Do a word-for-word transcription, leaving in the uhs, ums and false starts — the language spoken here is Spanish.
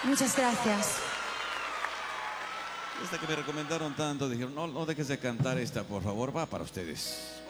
Muchas gracias. Esta que me recomendaron tanto, dijeron, no, no dejes de cantar esta, por favor, va para ustedes.